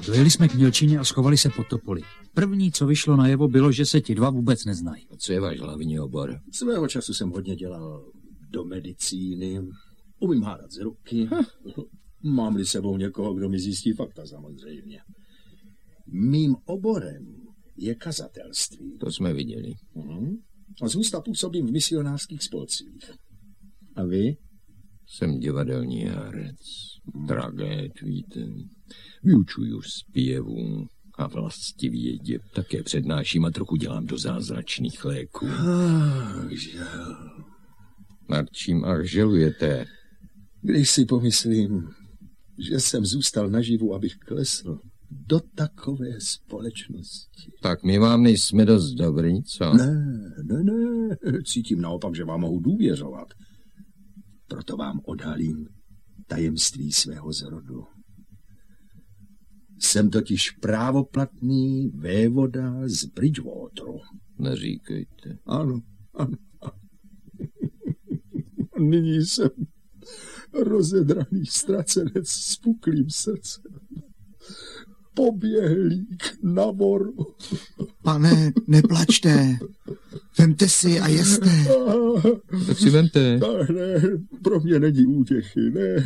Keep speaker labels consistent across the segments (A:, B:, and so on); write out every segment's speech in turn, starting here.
A: Dojeli jsme k mělčině a schovali se pod topoly. První, co vyšlo najevo, bylo, že se ti dva vůbec neznají.
B: A co je váš hlavní obor?
C: Svého času jsem hodně dělal do medicíny. Umím hádat z ruky. Mám-li sebou někoho, kdo mi zjistí fakta, samozřejmě. Mým oborem je kazatelství.
B: To jsme viděli.
C: A zůsta působím v misionářských spolcích. A vy?
B: Jsem divadelní herec. Tragéd, víte. Vyučuju zpěvu a vlastivědě. Také přednáším a trochu dělám do zázračných léků.
C: Žel.
B: Nad čím ach želujete?
C: Když si pomyslím, že jsem zůstal naživu, abych klesl do takové společnosti.
B: Tak my vám nejsme dost dobrý, co?
C: Ne. Cítím naopak, že vám mohu důvěřovat. Proto vám odhalím tajemství svého zrodu. Jsem totiž právoplatný vévoda z Bridgewateru.
B: Neříkejte.
C: Ano. Nyní jsem rozedraný ztracenec s puklým srdcem. Poběhlík na moru.
D: Pane, neplačte. Vemte si a jeste.
B: Tak si vemte.
C: Ne, pro mě není útěchy. Ne.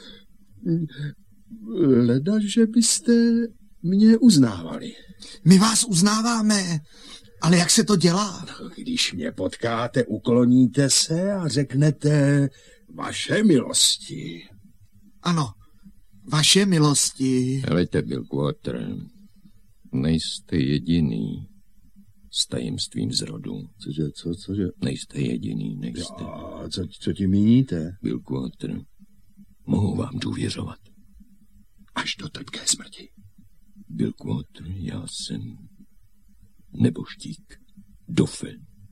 C: Leda, že byste mě uznávali.
D: My vás uznáváme, ale jak se to dělá?
C: Když mě potkáte, ukloníte se a řeknete vaše milosti.
D: Ano, vaše milosti.
B: Helejte, Billquater, nejste jediný s tajemstvím zrodu.
C: Cože?
B: Nejste jediný, nejste.
C: A co tím míníte?
B: Billquater, mohu vám důvěřovat.
C: Až do trpké smrti.
B: Billquater, já jsem nebožtík. Dauphin.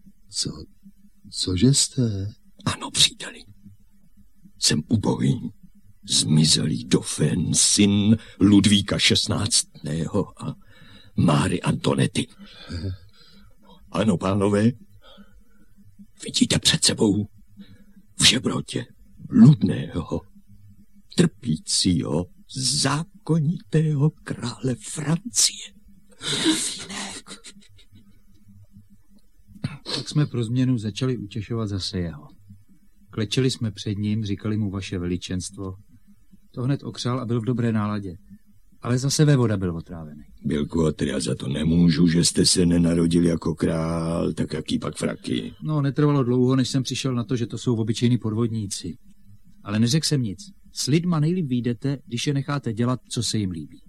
C: Cože jste?
B: Ano, příteli. Jsem ubohý, zmizelý Dauphin, syn Ludvíka XVI. A Máry Antonety. Ano, pánové, vidíte před sebou v žebrotě bludného, trpícího, zákonitého krále Francie.
D: Delfínek.
A: Tak jsme pro změnu začali utěšovat zase jeho. Klečeli jsme před ním, říkali mu vaše veličenstvo. To hned okřál a byl v dobré náladě. Ale zase vévoda byl otrávený.
B: Billquater, já za to nemůžu, že jste se nenarodil jako král, tak jaký pak fraky?
A: No, netrvalo dlouho, než jsem přišel na to, že to jsou obyčejní podvodníci. Ale neřekl jsem nic. S lidma nejlíp vyjdete, když je necháte dělat, co se jim líbí.